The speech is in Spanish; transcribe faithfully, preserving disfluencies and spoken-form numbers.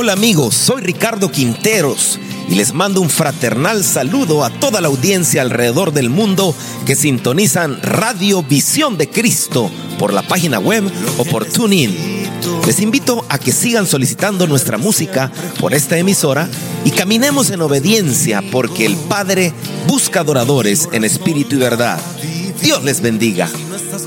Hola amigos, soy Ricardo Quinteros y les mando un fraternal saludo a toda la audiencia alrededor del mundo que sintonizan Radio Visión de Cristo por la página web o por TuneIn. Les invito a que sigan solicitando nuestra música por esta emisora y caminemos en obediencia porque el Padre busca adoradores en espíritu y verdad. Dios les bendiga.